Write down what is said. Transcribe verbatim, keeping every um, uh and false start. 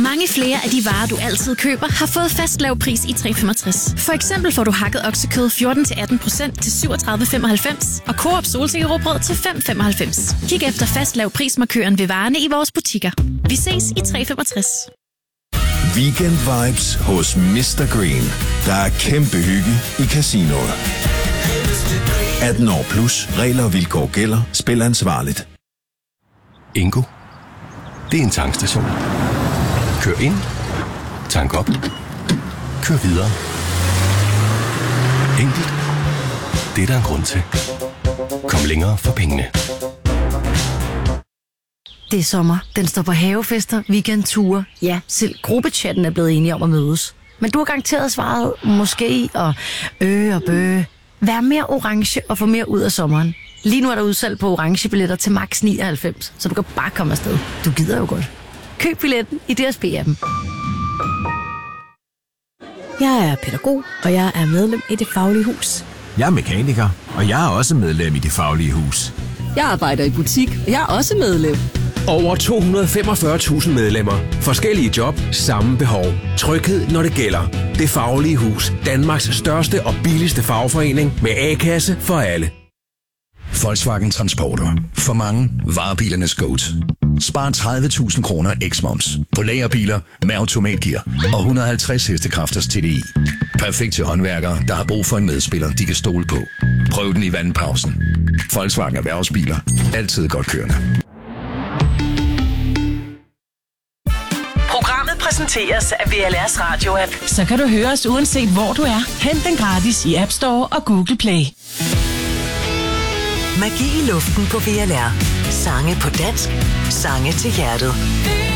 Mange flere af de varer, du altid køber, har fået fast lav pris i tre femogtres. For eksempel får du hakket oksekød fjorten til atten procent til syvogtredive femoghalvfems og Coop solsikkerråbrød til fem femoghalvfems. Kig efter fast lav prismarkøren ved varerne i vores butikker. Vi ses i tre femogtres. Weekend vibes hos mister Green. Der er kæmpe hygge i casinoet. atten år plus. Regler og vilkår gælder. Spil ansvarligt. Ingo. Det er en tankstation. Kør ind. Tank op. Kør videre. Enkelt. Det er der en grund til. Kom længere for pengene. Det er sommer. Den står på havefester, weekendture. Ja, selv gruppechatten er blevet enige om at mødes. Men du har garanteret svaret måske og øh og bøh. Vær mere orange og få mere ud af sommeren. Lige nu er der udsalg på orange billetter til max nioghalvfems, så du kan bare komme afsted. Du gider jo godt. Køb billetten i D S B-appen. Jeg er pædagog, og jeg er medlem i Det Faglige Hus. Jeg er mekaniker, og jeg er også medlem i Det Faglige Hus. Jeg arbejder i butik, og jeg er også medlem. Over to hundrede og femogfyrre tusind medlemmer. Forskellige job, samme behov. Tryghed, når det gælder. Det Faglige Hus. Danmarks største og billigste fagforening med A-kasse for alle. Volkswagen Transporter. For mange varebilernes GOAT. Spar tredive tusind kroner eksmoms på lagerbiler med automatgear og et hundrede og halvtreds hestekræfters T D I. Perfekt til håndværkere, der har brug for en medspiller, de kan stole på. Prøv den i vandpausen. Volkswagen Erhvervsbiler. Altid godt kørende. Programmet præsenteres af V L R's radio-app. Så kan du høre os uanset hvor du er. Hent den gratis i App Store og Google Play. Magi i luften på V L R. Sange på dansk. Sange til hjertet.